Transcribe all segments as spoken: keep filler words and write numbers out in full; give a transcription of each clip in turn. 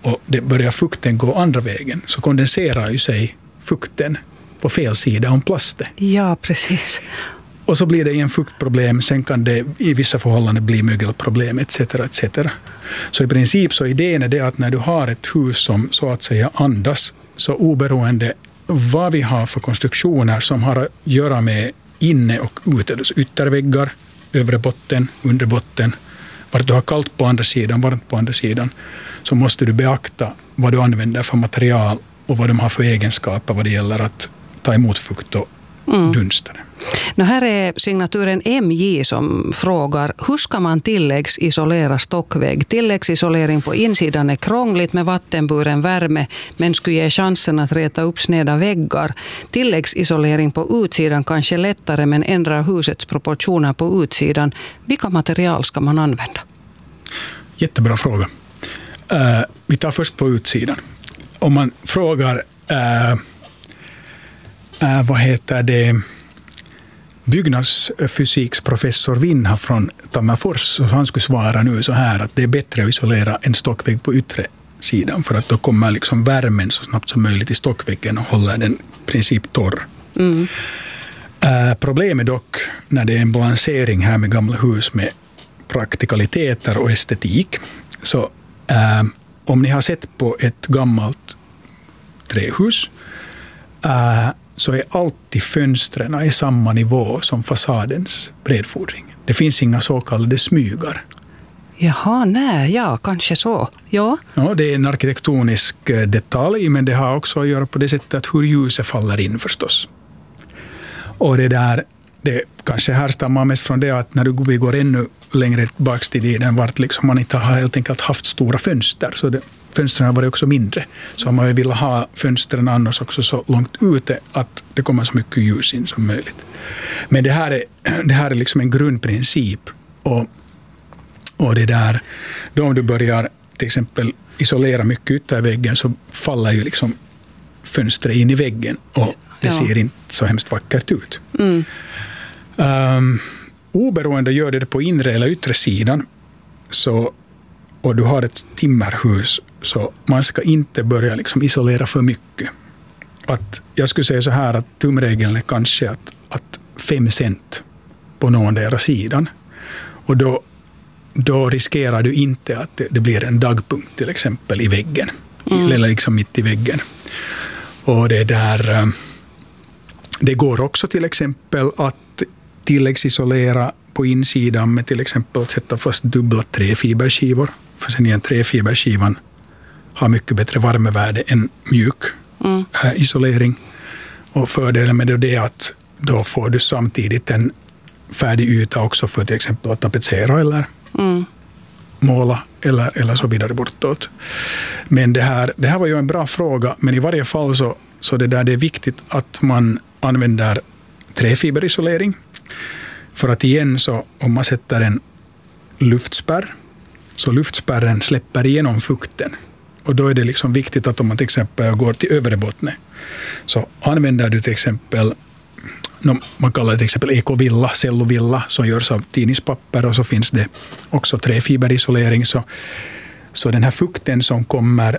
och det börjar fukten gå andra vägen, så kondenserar ju sig fukten på fel sida om plasten. Ja, precis. Och så blir det en fuktproblem, sen kan det i vissa förhållanden bli mögelproblem et cetera et cetera. Så i princip så idén är det att när du har ett hus som så att säga andas, så oberoende vad vi har för konstruktioner som har att göra med inne och ute, alltså ytterväggar, övre botten, under botten, vart du har kallt på andra sidan, varmt på andra sidan, så måste du beakta vad du använder för material och vad de har för egenskaper vad det gäller att ta emot fukt och mm. dunster. Nu här är signaturen M J som frågar: hur ska man tilläggsisolera stockvägg? Tilläggsisolering på insidan är krångligt med vattenburen värme, men skulle ge chansen att reta upp sneda väggar. Tilläggsisolering på utsidan kanske lättare, men ändrar husets proportioner på utsidan. Vilka material ska man använda? Jättebra fråga. Uh, vi tar först på utsidan. Om man frågar uh, uh, vad heter det byggnadsfysiksprofessor Vinha från Tammerfors, så han skulle svara nu så här att det är bättre att isolera en stockvägg på yttre sidan, för att då kommer liksom värmen så snabbt som möjligt i stockväggen och håller den i princip torr. Mm. Uh, problemet dock när det är en balansering här med gamla hus med praktikaliteter och estetik, så uh, om ni har sett på ett gammalt trähus uh, så är alltid fönstren i samma nivå som fasadens bredfodring. Det finns inga så kallade smygar. Jaha, nej, ja, kanske så. Ja. Ja, det är en arkitektonisk detalj, men det har också att göra på det sättet att hur ljuset faller in förstås. Och det där, det kanske härstammar mest från det att när vi går ännu längre tillbaka till tiden vart liksom man inte har helt enkelt haft stora fönster, så det, fönstren har varit också mindre. Så man vill ha fönstren annars också så långt ute att det kommer så mycket ljus in som möjligt. Men det här är, det här är liksom en grundprincip. Och, och det där, då om du börjar till exempel isolera mycket ute i väggen, så faller ju liksom fönstret in i väggen och det ja. ser inte så hemskt vackert ut. Mm. Um, oberoende gör det på inre eller yttre sidan, så, och du har ett timmerhus, så man ska inte börja liksom isolera för mycket. Att jag skulle säga så här att tumregeln är kanske att, att fem cent på någon där sidan. Och då, då riskerar du inte att det, det blir en dagpunkt till exempel i väggen. Mm. Eller liksom mitt i väggen. Och det där, det går också till exempel att tilläggsisolera på insidan med till exempel att sätta fast dubbla träfiberskivor. För sen igen träfiberskivan har mycket bättre värmevärde än mjuk mm. äh, isolering. Och fördelen med det är att då får du samtidigt en färdig yta också för till exempel att tapetsera eller mm. måla eller, eller så vidare bortåt. Men det här, det här var ju en bra fråga, men i varje fall så, så det, där, det är viktigt att man använder träfiberisolering. För att igen så om man sätter en luftspärr, så luftspärren släpper igenom fukten. Och då är det liksom viktigt att om man till exempel går till övre botten, så använder du till exempel, man kallar det till exempel ekovilla, cellovilla, som görs av tidningspapper, och så finns det också träfiberisolering. Så, så den här fukten som kommer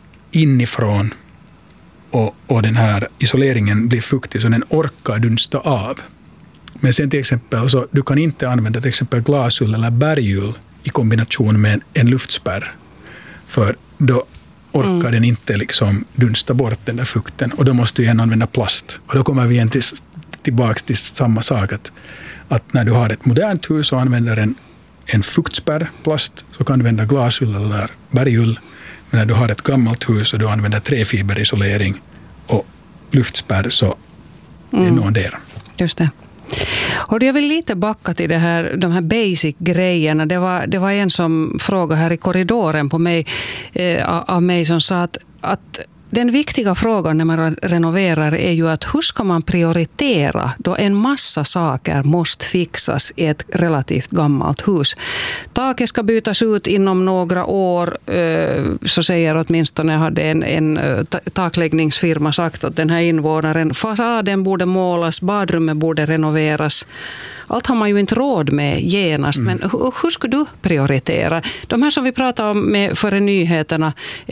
inifrån och, och den här isoleringen blir fuktig, så den orkar dunsta av. Men sen till exempel, så du kan inte använda till exempel glasull eller bergull i kombination med en luftspärr. För då orkar mm. den inte liksom dunsta bort den där fukten. Och då måste du igen använda plast. Och då kommer vi igen till, tillbaka till samma sak. Att, att när du har ett modernt hus och använder en, en fuktspärr, plast, så kan du använda glasull eller bergull. Men när du har ett gammalt hus och du använder träfiberisolering och luftspärr, så mm. är det någon där. Just det. Och jag vill lite backa till det här, de här basic-grejerna. Det var, det var en som frågade här i korridoren på mig, eh, av mig som sa att, att den viktiga frågan när man renoverar är ju att hur ska man prioritera då en massa saker måste fixas i ett relativt gammalt hus. Taket ska bytas ut inom några år, så säger åtminstone hade en, en takläggningsfirma sagt att den här invånaren, fasaden borde målas, badrummet borde renoveras. Allt har man ju inte råd med genast, mm. men hur, hur ska du prioritera? De här som vi pratade om med före nyheterna,